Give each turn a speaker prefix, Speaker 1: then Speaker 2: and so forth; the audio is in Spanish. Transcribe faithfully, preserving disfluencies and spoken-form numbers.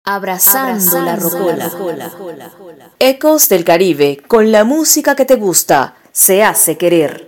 Speaker 1: Abrazando, Abrazando la rocola. La rocola. Ecos del Caribe, con la música que te gusta, se hace querer.